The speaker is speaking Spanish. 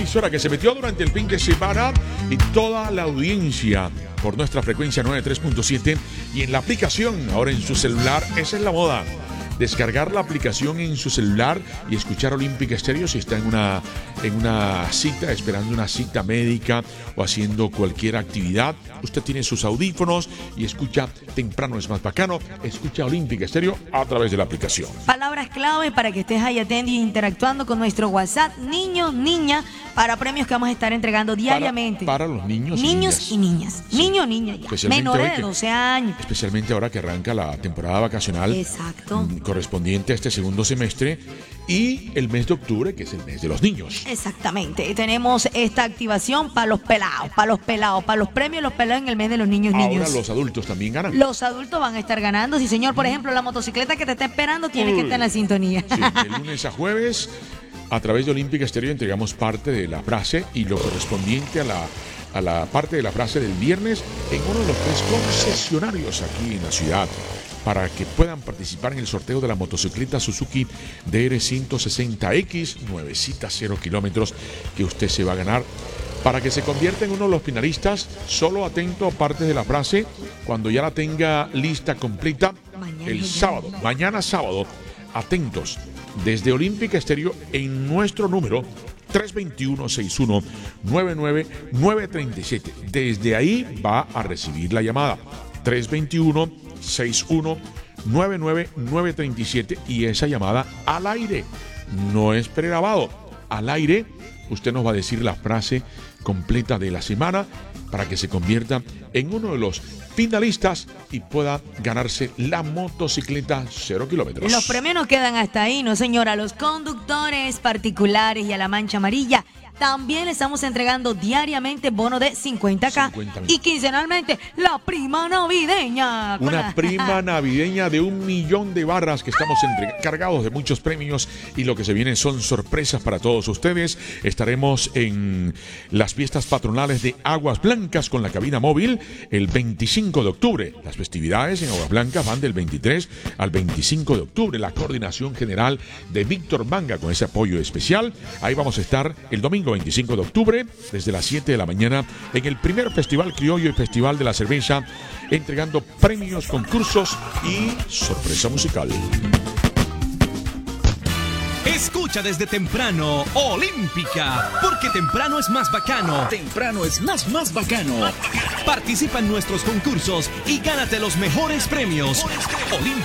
emisora que se metió durante el fin de semana y toda la audiencia por nuestra frecuencia 93.7 y en la aplicación, ahora en su celular. Esa es la moda. Descargar la aplicación en su celular y escuchar Olímpica Estéreo si está en una cita, esperando una cita médica o haciendo cualquier actividad. Usted tiene sus audífonos y escucha Temprano es más bacano. Escucha Olímpica Estéreo a través de la aplicación. Palabras clave para que estés ahí atento y interactuando con nuestro WhatsApp. Niños, niñas, para premios que vamos a estar entregando diariamente. Para los niños y niñas. Sí. Niños, niñas ya. Menores de 12 años. Especialmente ahora que arranca la temporada vacacional. Exacto. Correspondiente a este segundo semestre y el mes de octubre, que es el mes de los niños. Exactamente. Tenemos esta activación para los pelados, para los premios los pelados en el mes de los niños. Ahora los adultos también ganan. Los adultos van a estar ganando. Sí, señor. Por ejemplo, la motocicleta que te está esperando tiene que estar en la sintonía. Sí, de lunes a jueves, a través de Olímpica Estéreo entregamos parte de la frase y lo correspondiente a la parte de la frase del viernes en uno de los 3 concesionarios aquí en la ciudad, para que puedan participar en el sorteo de la motocicleta Suzuki DR160X, nuevecita, 0 kilómetros, que usted se va a ganar. Para que se convierta en uno de los finalistas, solo atento a parte de la frase cuando ya la tenga lista completa el sábado, mañana sábado. Atentos, desde Olímpica Estéreo en nuestro número 321-61-99-937. Desde ahí va a recibir la llamada 321-61-99-937 y esa llamada al aire, no es pregrabado, al aire. Usted nos va a decir la frase completa de la semana para que se convierta en uno de los finalistas y pueda ganarse la motocicleta 0 kilómetros. Los premios no quedan hasta ahí, no señora. A los conductores particulares y a la mancha amarilla también le estamos entregando diariamente bono de 50K y quincenalmente la prima navideña. Una prima navideña de 1 millón de barras que estamos cargados de muchos premios y lo que se viene son sorpresas para todos ustedes. Estaremos en las fiestas patronales de Aguas Blancas con la cabina móvil el 25 de octubre. Las festividades en Aguas Blancas van del 23 al 25 de octubre. La coordinación general de Víctor Manga con ese apoyo especial. Ahí vamos a estar el domingo 25 de octubre, desde las 7 de la mañana, en el primer Festival Criollo y Festival de la Cerveza, entregando premios, concursos y sorpresa musical. Escucha desde temprano Olímpica, porque temprano es más bacano. Temprano es más bacano. Participa en nuestros concursos y gánate los mejores premios. Olímpica.